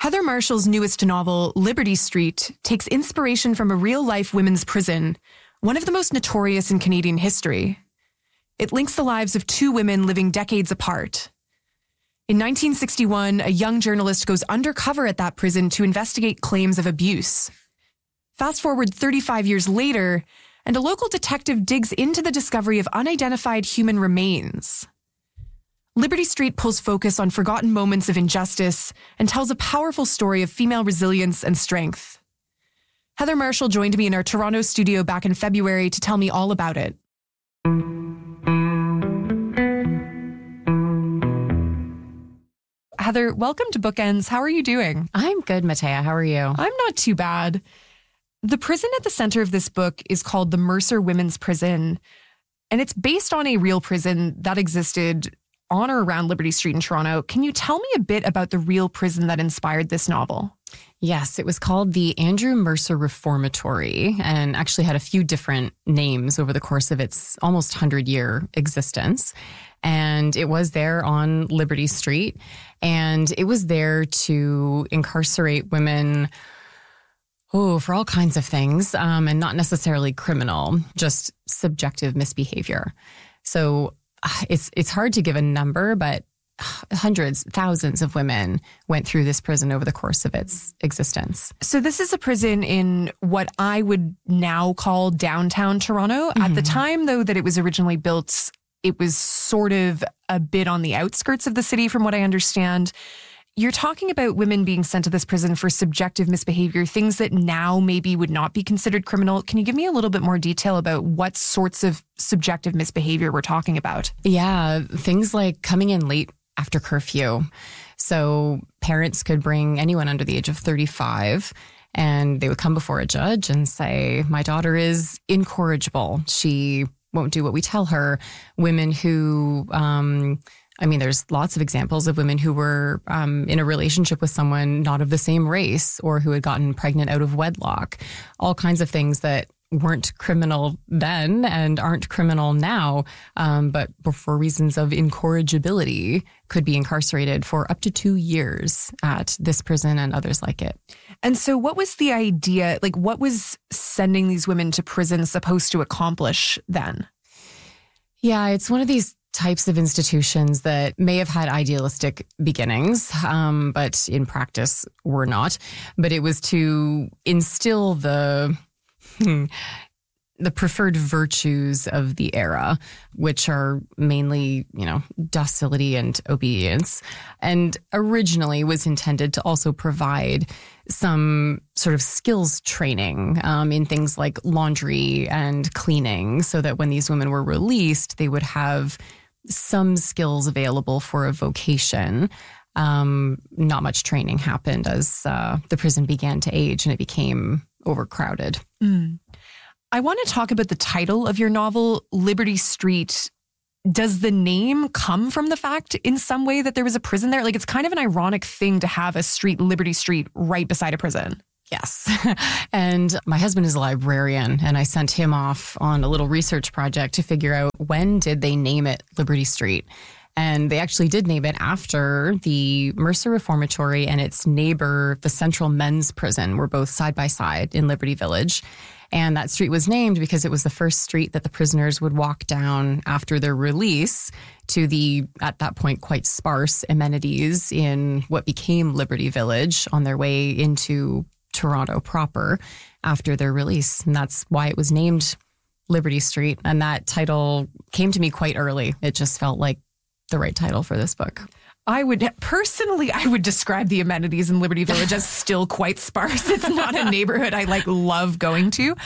Heather Marshall's newest novel, Liberty Street, takes inspiration from a real-life women's prison, one of the most notorious in Canadian history. It links the lives of two women living decades apart. In 1961, a young journalist goes undercover at that prison to investigate claims of abuse. Fast forward 35 years later, and a local detective digs into the discovery of unidentified human remains. Liberty Street pulls focus on forgotten moments of injustice and tells a powerful story of female resilience and strength. Heather Marshall joined me in our Toronto studio back in February to tell me all about it. Heather, welcome to Bookends. How are you doing? I'm good, Matea. How are you? I'm not too bad. The prison at the center of this book is called the Mercer Women's Prison, and it's based on a real prison that existed on or around Liberty Street in Toronto. Can you tell me a bit about the real prison that inspired this novel? Yes, it was called the Andrew Mercer Reformatory and actually had a few different names over the course of its almost 100-year existence. And it was there on Liberty Street, and it was there to incarcerate women for all kinds of things, and not necessarily criminal, just subjective misbehavior. So it's hard to give a number, but hundreds, thousands of women went through this prison over the course of its existence. So this is a prison in what I would now call downtown Toronto. Mm-hmm. At the time, though, that it was originally built, it was sort of a bit on the outskirts of the city, from what I understand. You're talking about women being sent to this prison for subjective misbehavior, things that now maybe would not be considered criminal. Can you give me a little bit more detail about what sorts of subjective misbehavior we're talking about? Yeah, things like coming in late after curfew. So parents could bring anyone under the age of 35 and they would come before a judge and say, my daughter is incorrigible. She won't do what we tell her. Women who, there's lots of examples of women who were in a relationship with someone not of the same race or who had gotten pregnant out of wedlock. All kinds of things that weren't criminal then and aren't criminal now, but for reasons of incorrigibility could be incarcerated for up to 2 years at this prison and others like it. And so what was the idea, what was sending these women to prison supposed to accomplish then? Yeah, it's one of these types of institutions that may have had idealistic beginnings, but in practice were not. But it was to instill the preferred virtues of the era, which are mainly, docility and obedience, and originally was intended to also provide some sort of skills training in things like laundry and cleaning, so that when these women were released, they would have some skills available for a vocation. Not much training happened as the prison began to age and it became overcrowded. I want to talk about the title of your novel, Liberty Street. Does the name come from the fact in some way that there was a prison there? It's kind of an ironic thing to have a street, Liberty Street, right beside a prison. Yes. And my husband is a librarian, and I sent him off on a little research project to figure out when did they name it Liberty Street. And they actually did name it after the Mercer Reformatory and its neighbor, the Central Men's Prison, were both side by side in Liberty Village. And that street was named because it was the first street that the prisoners would walk down after their release to the, at that point, quite sparse amenities in what became Liberty Village on their way into Toronto proper after their release. And that's why it was named Liberty Street. And that title came to me quite early. It just felt like the right title for this book. I would describe the amenities in Liberty Village as still quite sparse. It's not a neighborhood I love going to.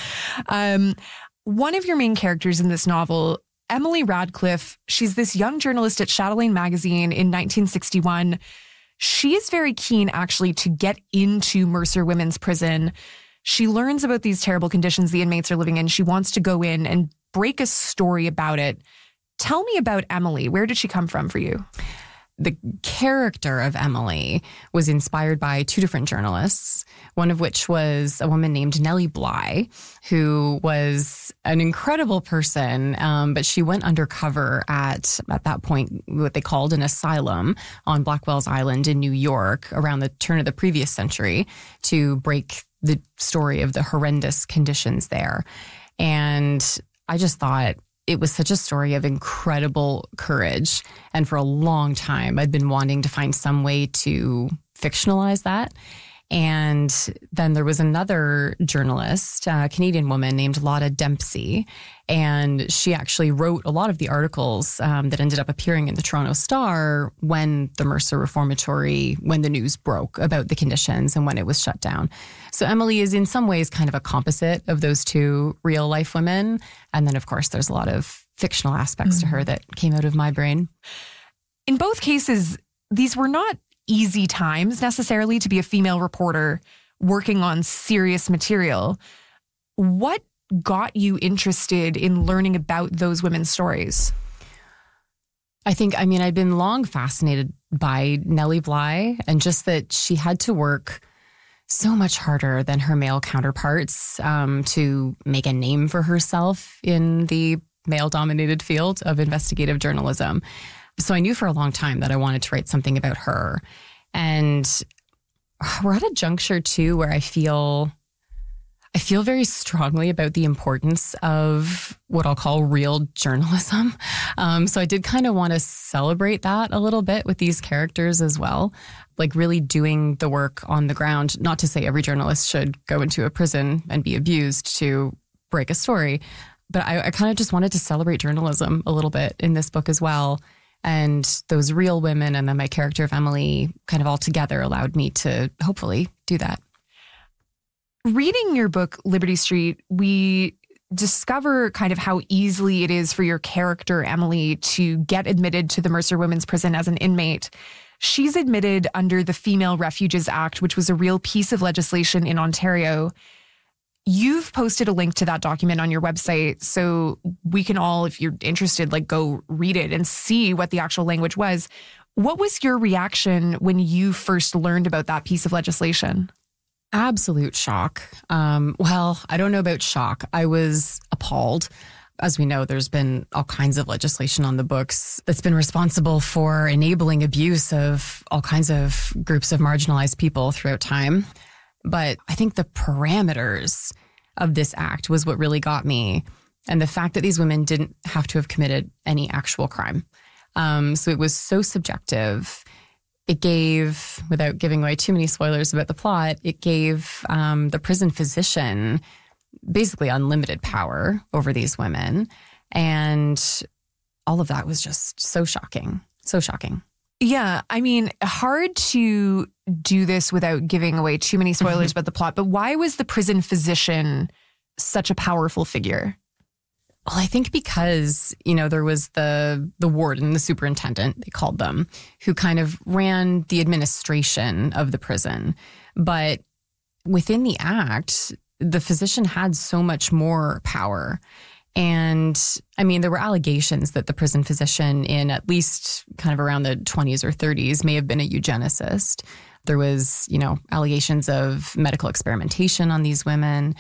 One of your main characters in this novel, Emily Radcliffe, she's this young journalist at Chatelaine magazine in 1961. She is very keen actually to get into Mercer Women's Prison. She learns about these terrible conditions the inmates are living in. She wants to go in and break a story about it. Tell me about Emily. Where did she come from for you? the character of Emily was inspired by two different journalists, one of which was a woman named Nellie Bly, who was an incredible person, but she went undercover at that point, what they called an asylum on Blackwell's Island in New York around the turn of the previous century to break the story of the horrendous conditions there. And I just thought it was such a story of incredible courage. And for a long time, I'd been wanting to find some way to fictionalize that. And then there was another journalist, a Canadian woman named Lotta Dempsey, and she actually wrote a lot of the articles that ended up appearing in the Toronto Star when the Mercer Reformatory, when the news broke about the conditions and when it was shut down. So Emily is in some ways kind of a composite of those two real life women. And then, of course, there's a lot of fictional aspects to her that came out of my brain. In both cases, these were not easy times necessarily to be a female reporter working on serious material. What got you interested in learning about those women's stories? I'd been long fascinated by Nellie Bly and just that she had to work so much harder than her male counterparts to make a name for herself in the male-dominated field of investigative journalism. So I knew for a long time that I wanted to write something about her. And we're at a juncture, too, where I feel very strongly about the importance of what I'll call real journalism. So I did kind of want to celebrate that a little bit with these characters as well, like really doing the work on the ground. Not to say every journalist should go into a prison and be abused to break a story, but I kind of just wanted to celebrate journalism a little bit in this book as well. And those real women and then my character of Emily kind of all together allowed me to hopefully do that. Reading your book, Liberty Street, we discover kind of how easily it is for your character, Emily, to get admitted to the Mercer Women's Prison as an inmate. She's admitted under the Female Refuges Act, which was a real piece of legislation in Ontario. You've posted a link to that document on your website, so we can all, if you're interested, go read it and see what the actual language was. What was your reaction when you first learned about that piece of legislation? Absolute shock. Well, I don't know about shock. I was appalled. As we know, there's been all kinds of legislation on the books that's been responsible for enabling abuse of all kinds of groups of marginalized people throughout time. But I think the parameters of this act was what really got me. And the fact that these women didn't have to have committed any actual crime. So it was so subjective. It gave, without giving away too many spoilers about the plot, it gave the prison physician basically unlimited power over these women. And all of that was just so shocking. So shocking. Yeah, hard to do this without giving away too many spoilers about the plot, but why was the prison physician such a powerful figure? Well, I think because, there was the warden, the superintendent, they called them, who kind of ran the administration of the prison. But within the act, the physician had so much more power. And there were allegations that the prison physician in at least kind of around the 20s or 30s may have been a eugenicist. There was, allegations of medical experimentation on these women.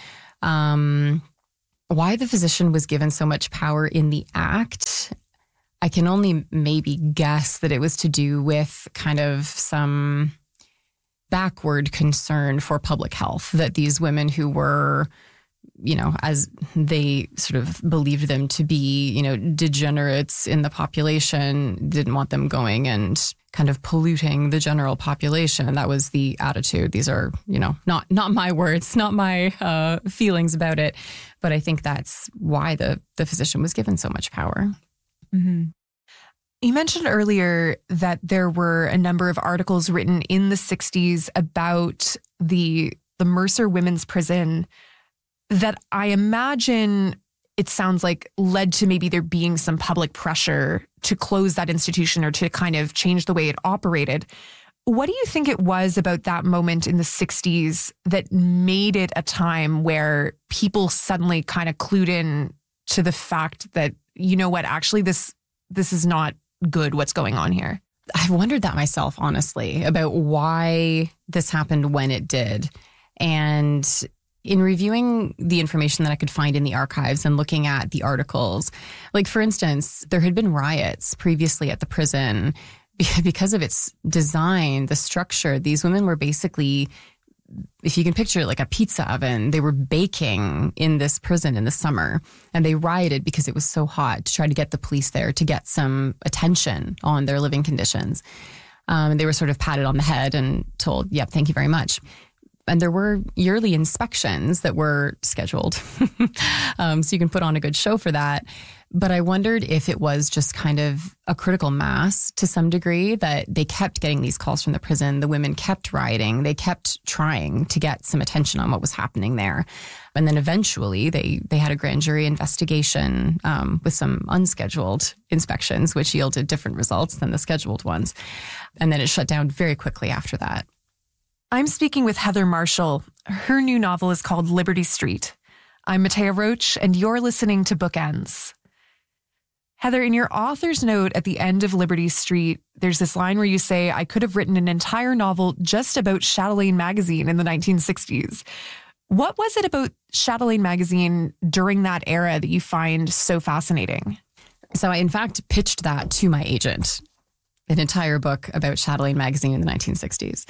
Why the physician was given so much power in the act, I can only maybe guess that it was to do with kind of some backward concern for public health, that these women who were, as they sort of believed them to be, degenerates in the population, didn't want them going and kind of polluting the general population. That was the attitude. These are, not my words, not my feelings about it. But I think that's why the physician was given so much power. Mm-hmm. You mentioned earlier that there were a number of articles written in the 60s about the Mercer Women's Prison that I imagine, it sounds like, led to maybe there being some public pressure to close that institution or to kind of change the way it operated. What do you think it was about that moment in the 60s that made it a time where people suddenly kind of clued in to the fact that, actually this is not good what's going on here? I've wondered that myself, honestly, about why this happened when it did. And in reviewing the information that I could find in the archives and looking at the articles, like, for instance, there had been riots previously at the prison because of its design, the structure. These women were basically, if you can picture it like a pizza oven, they were baking in this prison in the summer, and they rioted because it was so hot to try to get the police there to get some attention on their living conditions. And they were sort of patted on the head and told, yep, thank you very much. And there were yearly inspections that were scheduled. So you can put on a good show for that. But I wondered if it was just kind of a critical mass to some degree, that they kept getting these calls from the prison. The women kept rioting. They kept trying to get some attention on what was happening there. And then eventually they had a grand jury investigation with some unscheduled inspections, which yielded different results than the scheduled ones. And then it shut down very quickly after that. I'm speaking with Heather Marshall. Her new novel is called Liberty Street. I'm Matea Roach, and you're listening to Bookends. Heather, in your author's note at the end of Liberty Street, there's this line where you say, I could have written an entire novel just about Chatelaine magazine in the 1960s. What was it about Chatelaine magazine during that era that you find so fascinating? So I, in fact, pitched that to my agent, an entire book about Chatelaine magazine in the 1960s.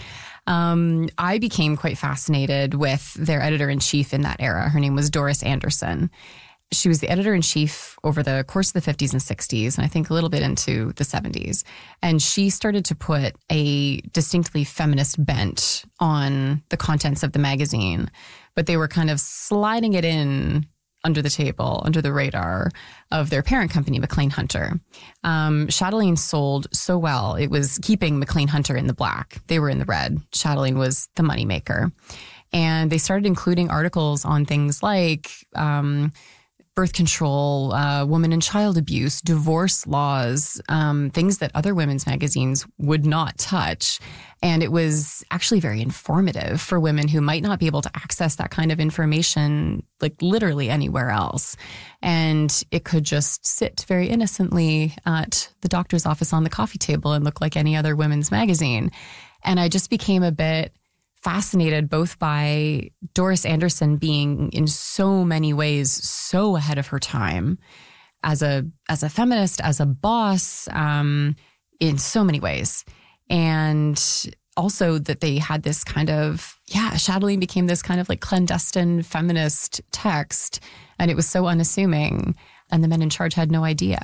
I became quite fascinated with their editor-in-chief in that era. Her name was Doris Anderson. She was the editor-in-chief over the course of the 50s and 60s, and I think a little bit into the 70s. And she started to put a distinctly feminist bent on the contents of the magazine, but they were kind of sliding it in under the table, under the radar of their parent company, Maclean Hunter. Chatelaine sold so well, it was keeping Maclean Hunter in the black. They were in the red. Chatelaine was the moneymaker. And they started including articles on things like birth control, women and child abuse, divorce laws, things that other women's magazines would not touch. And it was actually very informative for women who might not be able to access that kind of information, like literally anywhere else. And it could just sit very innocently at the doctor's office on the coffee table and look like any other women's magazine. And I just became a bit fascinated both by Doris Anderson being in so many ways so ahead of her time as a feminist, as a boss, in so many ways. And also that they had this kind of, Chatelaine became this kind of like clandestine feminist text, and it was so unassuming, and the men in charge had no idea.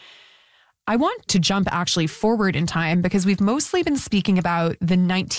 I want to jump actually forward in time because we've mostly been speaking about the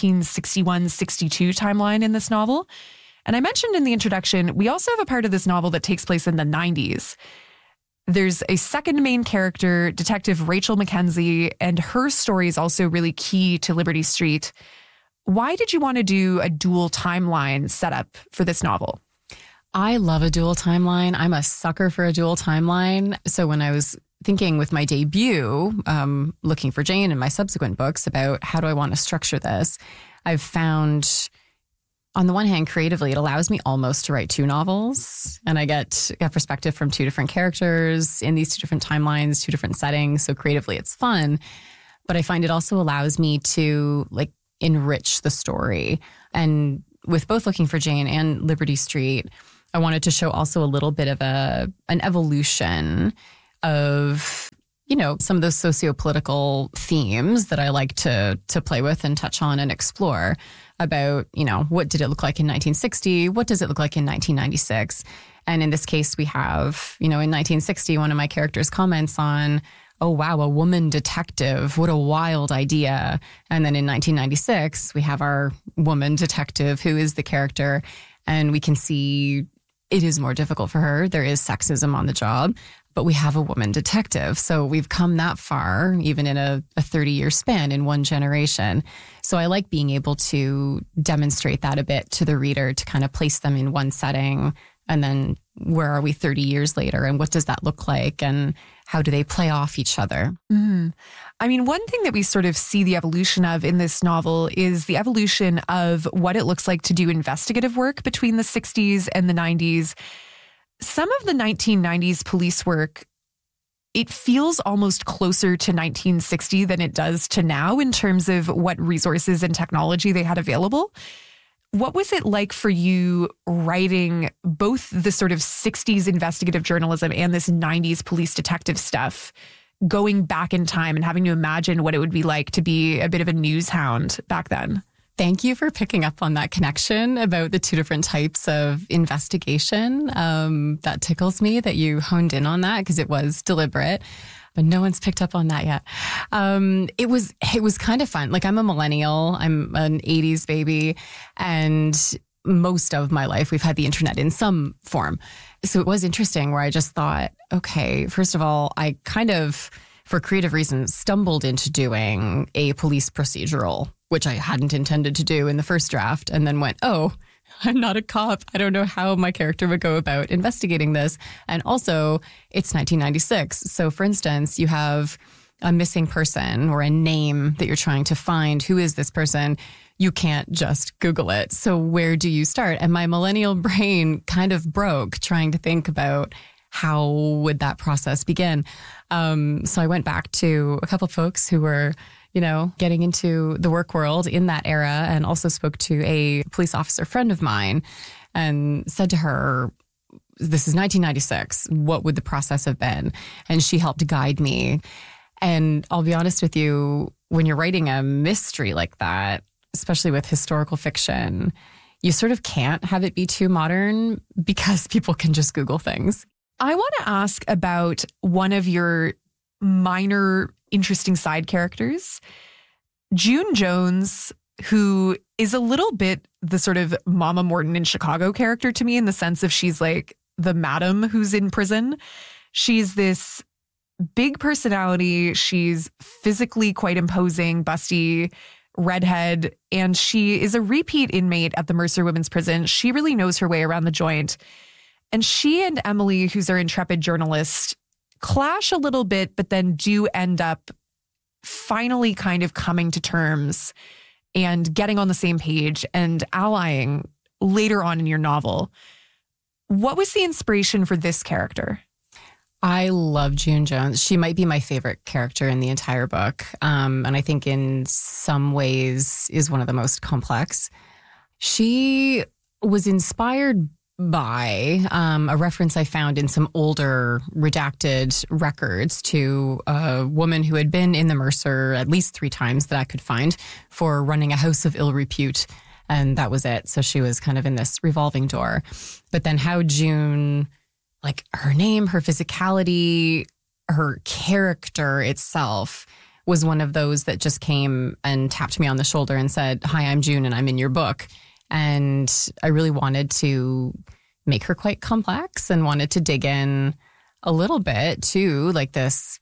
1961-62 timeline in this novel. And I mentioned in the introduction, we also have a part of this novel that takes place in the 90s. There's a second main character, Detective Rachel Mackenzie, and her story is also really key to Liberty Street. Why did you want to do a dual timeline setup for this novel? I love a dual timeline. I'm a sucker for a dual timeline. So when I was thinking with my debut, Looking for Jane and my subsequent books about how do I want to structure this, I've found, on the one hand, creatively, it allows me almost to write two novels, and I get a perspective from two different characters in these two different timelines, two different settings. So creatively, it's fun. But I find it also allows me to like enrich the story. And with both Looking for Jane and Liberty Street, I wanted to show also a little bit of an evolution of, you know, some of those socio-political themes that I like to play with and touch on and explore about, you know, what did it look like in 1960? What does it look like in 1996? And in this case, we have, you know, in 1960, one of my characters comments on, oh, wow, a woman detective. What a wild idea. And then in 1996, we have our woman detective who is the character, and we can see it is more difficult for her. There is sexism on the job, but we have a woman detective. So we've come that far, even in a 30-year span in one generation. So I like being able to demonstrate that a bit to the reader, to kind of place them in one setting. And then where are we 30 years later? And what does that look like? And how do they play off each other? Mm. I mean, one thing that we sort of see the evolution of in this novel is the evolution of what it looks like to do investigative work between the 60s and the 90s. Some of the 1990s police work it feels almost closer to 1960 than it does to now in terms of what resources and technology they had available. What was it like for you writing both the sort of 60s investigative journalism and this 90s police detective stuff, going back in time and having to imagine what it would be like to be a bit of a news hound back then? Thank you for picking up on that connection about the two different types of investigation. That tickles me that you honed in on that because it was deliberate, but no one's picked up on that yet. It was kind of fun. Like, I'm a millennial. I'm an 80s baby, and most of my life we've had the internet in some form. So it was interesting where I just thought, okay, first of all, I kind of, for creative reasons, stumbled into doing a police procedural, which I hadn't intended to do in the first draft, and then went, oh, I'm not a cop. I don't know how my character would go about investigating this. And also, it's 1996. So, for instance, you have a missing person or a name that you're trying to find. Who is this person? You can't just Google it. So where do you start? And my millennial brain kind of broke trying to think about how would that process begin. So I went back to a couple of folks who were, getting into the work world in that era, and also spoke to a police officer friend of mine and said to her, this is 1996. What would the process have been? And she helped guide me. And I'll be honest with you, when you're writing a mystery like that, especially with historical fiction, you sort of can't have it be too modern because people can just Google things. I want to ask about one of your minor interesting side characters, June Jones, who is a little bit the sort of Mama Morton in Chicago character to me, in the sense of she's like the madam who's in prison. She's this big personality. She's physically quite imposing, busty, redhead, and she is a repeat inmate at the Mercer Women's Prison. She really knows her way around the joint. And she and Emily, who's our intrepid journalist, clash a little bit, but then do end up finally kind of coming to terms and getting on the same page and allying later on in your novel. What was the inspiration for this character? I love June Jones. She might be my favorite character in the entire book. And I think in some ways is one of the most complex. She was inspired by a reference I found in some older redacted records to a woman who had been in the Mercer at least 3 times that I could find for running a house of ill repute. And that was it. So she was kind of in this revolving door. But then how June, like her name, her physicality, her character itself was one of those that just came and tapped me on the shoulder and said, hi, I'm June and I'm in your book. And I really wanted to make her quite complex and wanted to dig in a little bit to like this,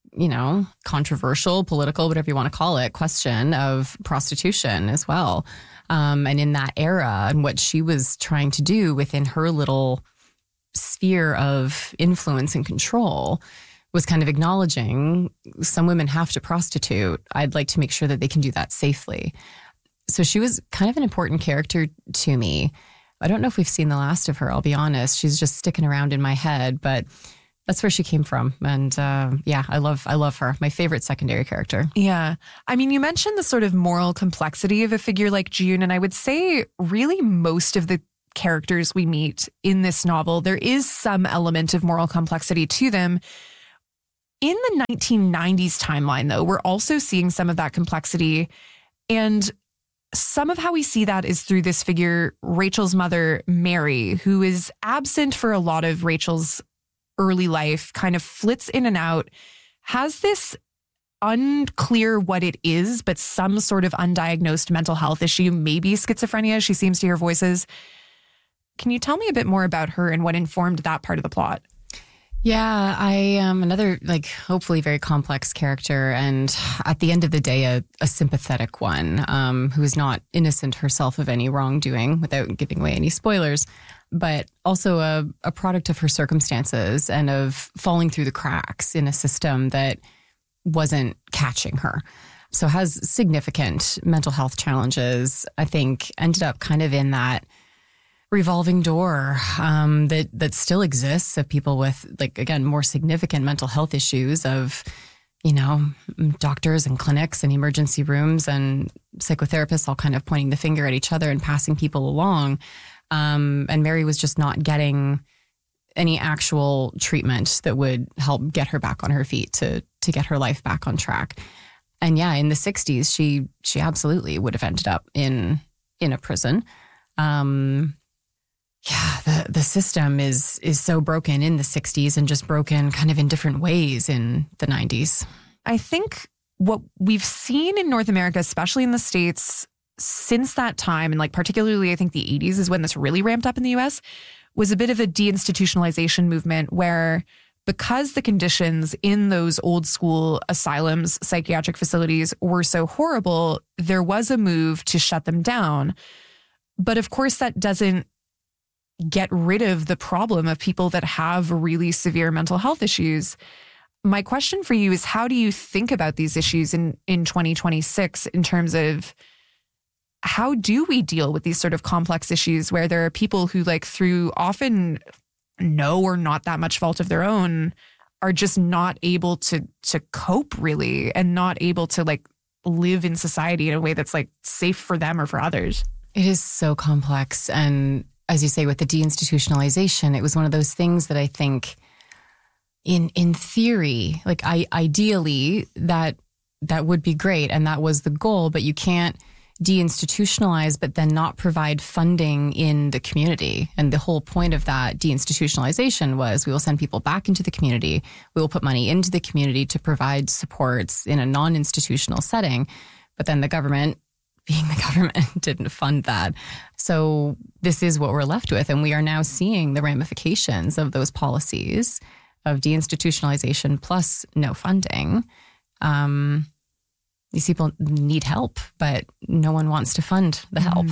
controversial, political, whatever you want to call it, question of prostitution as well. And in that era and what she was trying to do within her little sphere of influence and control was kind of acknowledging some women have to prostitute. I'd like to make sure that they can do that safely. So she was kind of an important character to me. I don't know if we've seen the last of her, I'll be honest. She's just sticking around in my head, but that's where she came from. And I love her. My favorite secondary character. Yeah. I mean, you mentioned the sort of moral complexity of a figure like June, and I would say really most of the characters we meet in this novel, there is some element of moral complexity to them. In the 1990s timeline, though, we're also seeing some of that complexity. And some of how we see that is through this figure, Rachel's mother, Mary, who is absent for a lot of Rachel's early life, kind of flits in and out, has this unclear what it is, but some sort of undiagnosed mental health issue, maybe schizophrenia. She seems to hear voices. Can you tell me a bit more about her and what informed that part of the plot? Yeah, I am another, hopefully very complex character. And at the end of the day, a sympathetic one who is not innocent herself of any wrongdoing without giving away any spoilers, but also a product of her circumstances and of falling through the cracks in a system that wasn't catching her. So has significant mental health challenges, I think, ended up kind of in that revolving door that still exists of people with, like, again, more significant mental health issues of, doctors and clinics and emergency rooms and psychotherapists all kind of pointing the finger at each other and passing people along. And Mary was just not getting any actual treatment that would help get her back on her feet to get her life back on track. And yeah, in the 60s, she absolutely would have ended up in a prison. The system is so broken in the 60s and just broken kind of in different ways in the 90s. I think what we've seen in North America, especially in the States, since that time, and like particularly I think the 80s is when this really ramped up in the US, was a bit of a deinstitutionalization movement where, because the conditions in those old school asylums, psychiatric facilities were so horrible, there was a move to shut them down. But of course, that doesn't get rid of the problem of people that have really severe mental health issues. My question for you is, how do you think about these issues in 2026 in terms of how do we deal with these sort of complex issues where there are people who, like, through often no or not that much fault of their own, are just not able to cope really, and not able to like live in society in a way that's like safe for them or for others? It is so complex. And as you say, with the deinstitutionalization, it was one of those things that I think in theory, like ideally that would be great. And that was the goal, but you can't deinstitutionalize, but then not provide funding in the community. And the whole point of that deinstitutionalization was we will send people back into the community. We will put money into the community to provide supports in a non-institutional setting. But then the government, being the government, didn't fund that. So this is what we're left with. And we are now seeing the ramifications of those policies of deinstitutionalization plus no funding. These people need help, but no one wants to fund the help.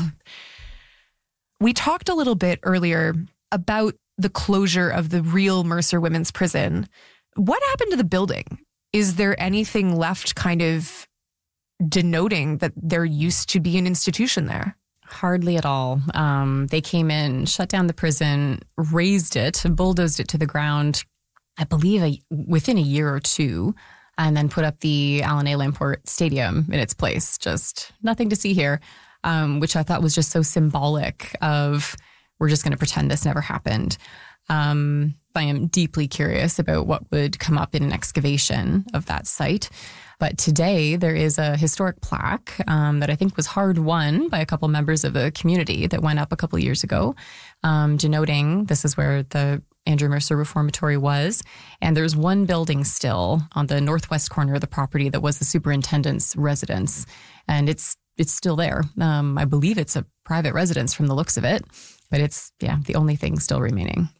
We talked a little bit earlier about the closure of the real Mercer Women's Prison. What happened to the building? Is there anything left kind of denoting that there used to be an institution there? Hardly at all. They came in, shut down the prison, razed it, bulldozed it to the ground, I believe within a year or two, and then put up the Allen A. Lamport Stadium in its place. Just nothing to see here, which I thought was just so symbolic of, we're just going to pretend this never happened. I am deeply curious about what would come up in an excavation of that site. But today there is a historic plaque that I think was hard won by a couple members of the community that went up a couple of years ago, denoting this is where the Andrew Mercer Reformatory was. And there's one building still on the northwest corner of the property that was the superintendent's residence. And it's still there. I believe it's a private residence from the looks of it, but it's, the only thing still remaining.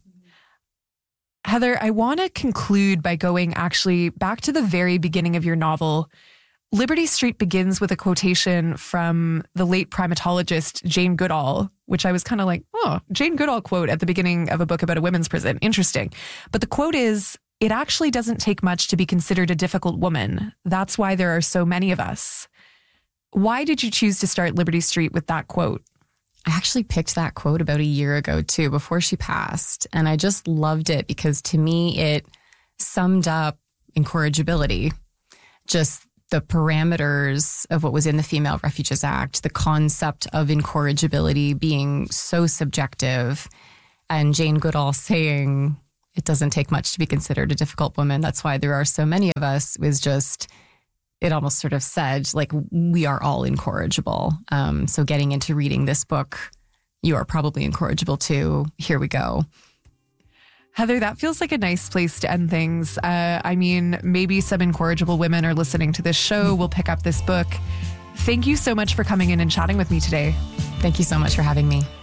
Heather, I want to conclude by going actually back to the very beginning of your novel. Liberty Street begins with a quotation from the late primatologist Jane Goodall, which I was kind of like, oh, Jane Goodall quote at the beginning of a book about a women's prison. Interesting. But the quote is, "It actually doesn't take much to be considered a difficult woman. That's why there are so many of us." Why did you choose to start Liberty Street with that quote? I actually picked that quote about a year ago too, before she passed. And I just loved it because to me, it summed up incorrigibility, just the parameters of what was in the Female Refuges Act, the concept of incorrigibility being so subjective, and Jane Goodall saying it doesn't take much to be considered a difficult woman. That's why there are so many of us, was just, it almost sort of said, like, we are all incorrigible. So getting into reading this book, you are probably incorrigible too. Here we go. Heather, that feels like a nice place to end things. I mean, maybe some incorrigible women are listening to this show. We'll pick up this book. Thank you so much for coming in and chatting with me today. Thank you so much for having me.